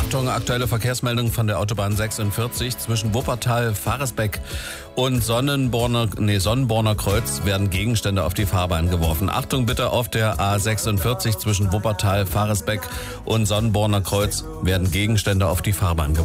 Achtung, aktuelle Verkehrsmeldung von der Autobahn 46 zwischen Wuppertal, Faresbeck und Sonnenborner Kreuz werden Gegenstände auf die Fahrbahn geworfen. Achtung bitte, auf der A46 zwischen Wuppertal, Faresbeck und Sonnenborner Kreuz werden Gegenstände auf die Fahrbahn geworfen.